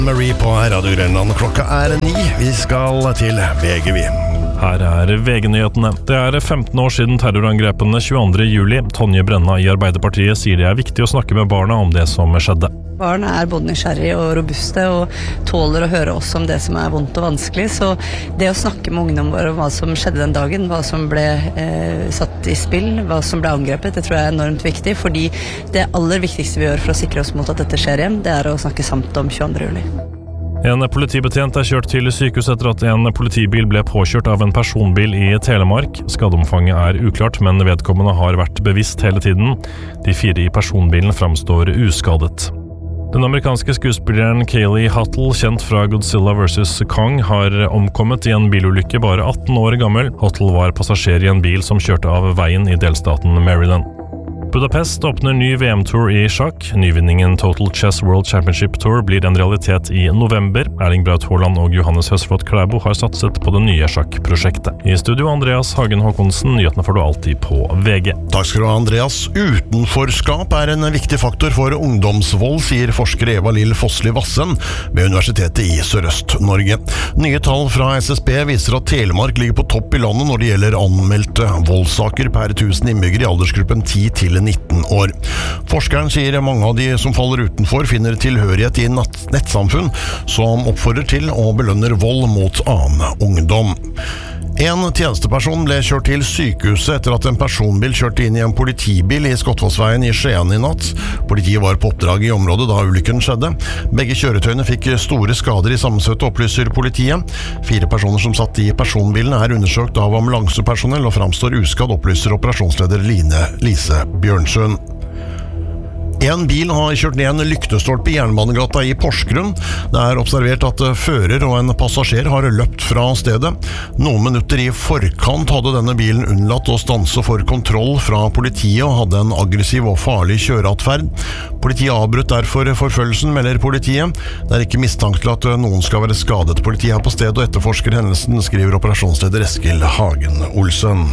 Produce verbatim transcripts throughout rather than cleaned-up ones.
Marie på Radio Grenland. Klokka er ni. Vi skal til V G V. Her er V G-nyhetene. Det er femten år siden terrorangrepene tjueandre juli. Tonje Brenna i Arbeiderpartiet sier det er viktig å snakke med barna om det som skjedde. Barn er både nysgjerrige og robuste og tåler å høre oss om det som er vondt og vanskelig, så det å snakke med ungdom våre om hva som skjedde den dagen, hva som ble eh, satt i spill, hva som ble angrepet, det tror jeg er enormt viktig, fordi det aller viktigste vi gjør for å sikre oss mot at dette skjer igjen, det er å snakke sant om tjueandre juli. En politibetjent er kjørt til sykehus etter at en politibil ble påkjørt av en personbil i Telemark. Skadeomfanget er uklart, men vedkommende har vært bevisst hele tiden. De fire i personbilen framstår uskadet. Den amerikanske skuespilleren Kaylee Huttle, kjent fra Godzilla versus. Kong, har omkommet i en bilulykke bare atten år gammel. Huttle var passasjer i en bil som kjørte av veien i delstaten Maryland. Budapest åpner ny V M-tour i sjakk. Nyvinningen Total Chess World Championship Tour blir en realitet i november. Erling Braut Haaland og Johannes Høsflot Klæbo har satset på det nye sjakkprosjektet. I studio Andreas Hagen Håkonsen, nyhetene får du alltid på V G. Takk skal du ha, Andreas. Utenforskap er en viktig faktor for ungdomsvold, sier forsker Eva Lill Fossli Vassen ved Universitetet i Sørøst-Norge. Nye tall fra S S B viser at Telemark ligger på topp i landet når det gjelder anmeldte voldssaker per tusen innbyggere i aldersgruppen ti til nitten år. Forskeren sier mange av de som faller utenfor finner tilhørighet i nettsamfunn som oppfordrer til og belønner vold mot annen ungdom. En tjenesteperson ble kjørt til sykehuset etter at en personbil kjørte inn i en politibil i Skottfossveien i Skien i natt. Politiet var på oppdrag i området da ulykken skjedde. Begge kjøretøyene fikk store skader i sammenstøtet, opplyser politiet. Fire personer som satt i personbilen er undersøkt av ambulansepersonell og framstår uskadd, opplyser operasjonsleder Line Lise Bjørnsund. En bil har kjørt ned en lyktestolpe i Jernbanegata i Porsgrunn. Det er observert at fører og en passasjer har løpt fra stedet. Noen minutter i forkant hadde denne bilen unnlatt å stanse for kontroll fra politiet og hadde en aggressiv og farlig kjøreatferd. Politiet avbrøt derfor forfølgelsen, melder politiet. Det er ikke mistanke til at noen skal være skadet. Politiet er på stedet og etterforsker hendelsen, skriver operasjonsleder Eskil Hagen Olsen.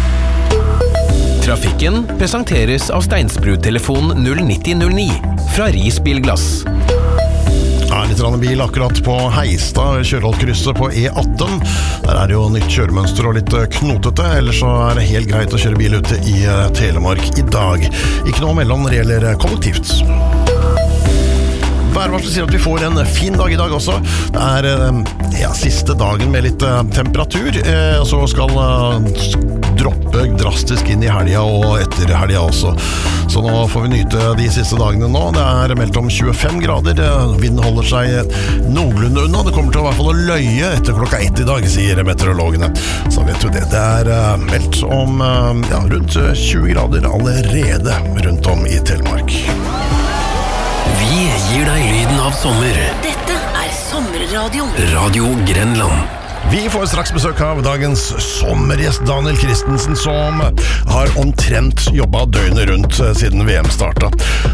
Trafikken presenteres av Steinsbrud-telefon null ni null ni fra Ris Bilglass. Ja, litt rann bil akkurat på Heistad, Kjørholt-krysset på E atten. Der er jo nytt kjøremønster og litt knotete, ellers så er det helt greit å kjøre bil ute i Telemark i dag. Ikke noe mellom når det gjelder kollektivt. Værvarsel sier at vi får en fin dag i dag også. Det er ja, siste dagen med litt temperatur, eh, så skal uh, droppe drastisk inn i helga og etter helga også. Så nå får vi nyte de siste dagene nå. Det er meldt om tjuefem grader. Vinden holder seg noenlunde unna. Det kommer til å i hvert fall å løye etter klokka ett i dag, sier meteorologene. Så vet du det. Det er uh, meldt om uh, ja, rundt tjue grader allerede rundt om i Telemark. Vi gir deg lyden av sommer. Dette er Sommerradioen. Radio Grenland. Vi får straks besøk av dagens sommergjest Daniel Christensen, som har omtrent jobbet døgnet rundt siden V M startet.